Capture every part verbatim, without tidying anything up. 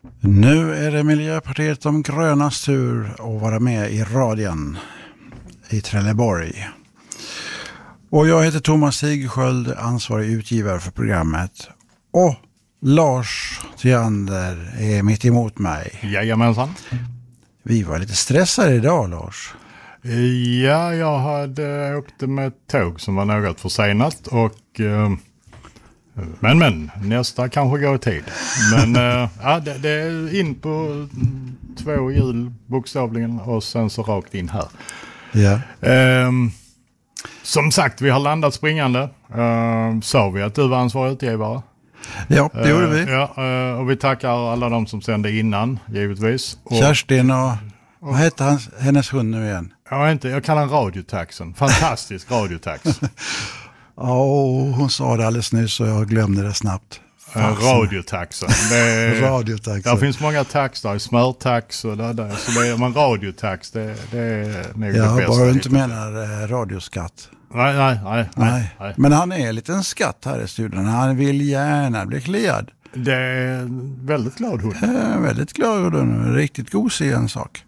Nu är det Miljöpartiet de grönas tur att vara med i radion i Trelleborg. Och jag heter Thomas Sigsköld, ansvarig utgivare för programmet. Och Lars Theander är mitt emot mig. Jajamensan. Vi var lite stressade idag, Lars. Ja, jag hade åkt med ett tåg som var något försenat och... Eh, men, men, nästa kanske går i tid. Men eh, ja, det, det är in på två hjul bokstavligen och sen så rakt in här. Ja. Eh, som sagt, vi har landat springande. Eh, sa vi att du var ansvarig utgivare? Ja, det gjorde vi. Uh, ja, uh, och vi tackar alla de som sände innan, givetvis. Och, Kerstin och... Vad heter hans, hennes hund nu igen? Jag, inte, jag kallar den radiotaxen. Fantastisk radiotax. Ja, oh, hon sa det alldeles nyss och jag glömde det snabbt. Uh, radiotaxen. Det, radiotaxen. Det finns många tax där, smörtax och där, där. Så det är man radiotax, det, det är nog ja, det bästa. Bara du inte menar eh, radioskatt. Nej, nej, nej, nej, nej. Men han är en liten skatt här i studion. Han vill gärna bli kliad. Det är väldigt glad hund. Äh, väldigt glad hund. Riktigt gosig en sak.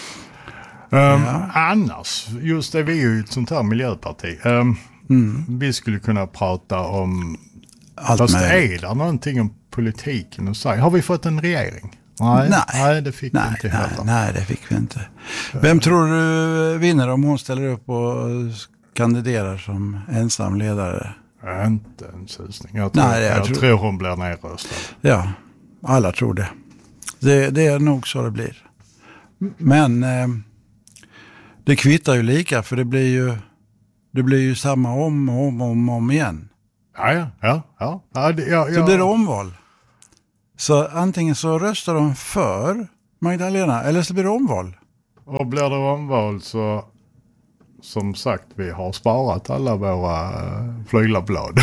Um, ja. Annars, just det, vi är ju ett sånt här miljöparti. Um, mm. Vi skulle kunna prata om... Allt fast med. Är det någonting om politiken och säga? Har vi fått en regering? Nej, nej, nej det fick nej, vi inte nej, heller. Nej, det fick vi inte. Vem tror du vinner om hon ställer upp och kandiderar som ensam ledare? Inte en susning. Jag tror, nej, jag jag tror... tror hon blir nedröstad. Ja, alla tror det. Det, det är nog så det blir. Men eh, det kvittar ju lika, för det blir ju, det blir ju samma om och om, om, om igen. Ja, ja, ja. ja. ja, det, ja, ja. Så blir det omval. Så antingen så röstar de för Magdalena eller så blir det omval. Och blir det omval så, som sagt, vi har sparat alla våra uh, flyglarblad.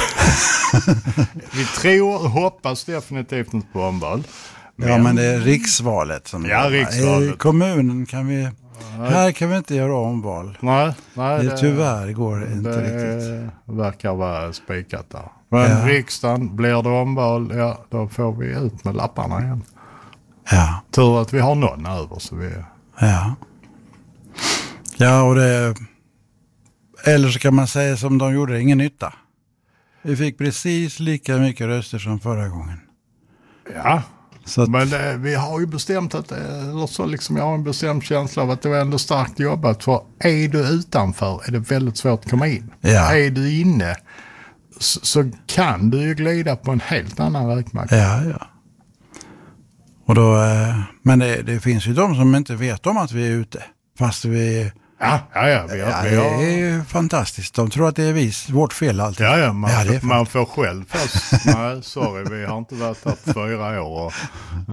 Vi tror och hoppas definitivt inte på omval. Men... Ja, men det är riksvalet som ja, riksvalet. I kommunen kan vi... Nej. Här kan vi inte göra omval. Nej, nej. Det, tyvärr går det inte det riktigt. Det verkar vara spikat där. Men ja. Riksdagen, blir det omval, ja, då får vi ut med lapparna igen. Ja. Tur att vi har någon över så vi... Ja. Ja, och det... Eller så kan man säga som de gjorde, ingen nytta. Vi fick precis lika mycket röster som förra gången. Ja. Så att... Men det, vi har ju bestämt att, eller så liksom jag har en bestämd känsla av att det var ändå starkt jobbat. För är du utanför är det väldigt svårt att komma in. Ja. Är du inne så, så kan du ju glida på en helt annan räkmärk. Ja, ja. Och då, men det, det finns ju de som inte vet om att vi är ute. Fast vi... Ja, ja, ja. Vi har, ja vi har... det är fantastiskt. De tror att det är vi, vårt fel alltid. Ja, ja, man, ja, det är man får själv först. Nej, sorry, vi har inte varit här på fyra år. Och,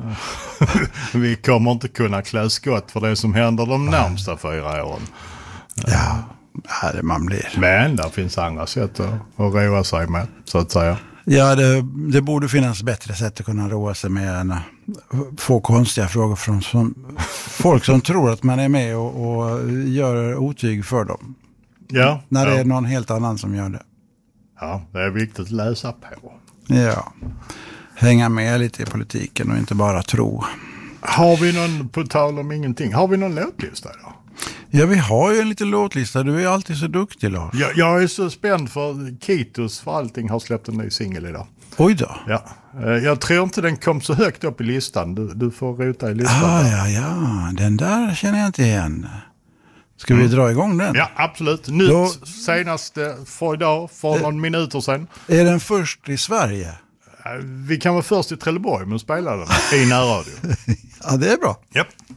vi kommer inte kunna klä skott för det som händer de närmsta fyra åren. Ja, ja det man blir. Men det finns andra sätt att, att roa sig med, så att säga. Ja, det, det borde finnas bättre sätt att kunna roa sig med än få konstiga frågor från som, folk som tror att man är med och, och gör otyg för dem. Ja. När det ja. är någon helt annan som gör det. Ja, det är viktigt att läsa på. Ja, hänga med lite i politiken och inte bara tro. Har vi någon, på tal om ingenting, har vi någon låtlista då? Ja, vi har ju en liten låtlista. Du är alltid så duktig, Lars. Jag, jag är så spänd för Kitos för allting har släppt en ny singel idag. Oj då. Ja. Jag tror inte den kom så högt upp i listan. Du, du får rota i listan. Ah, ja, ja. Den där känner jag inte igen. Ska mm. vi dra igång den? Ja, absolut. Nytt då, senaste för idag, för äh, någon minuter sedan. Är den först i Sverige? Vi kan vara först i Trelleborg men spela den i närradio. Ja, det är bra. Japp.